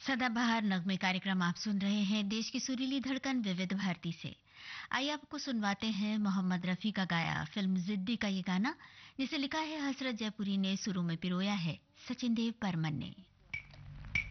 सदाबहार नगमे कार्यक्रम आप सुन रहे हैं देश की सुरीली धड़कन विविध भारती से। आइए आपको सुनवाते हैं मोहम्मद रफी का गाया फिल्म जिद्दी का ये गाना, जिसे लिखा है हसरत जयपुरी ने, सुरों में पिरोया है सचिन देव बर्मन ने।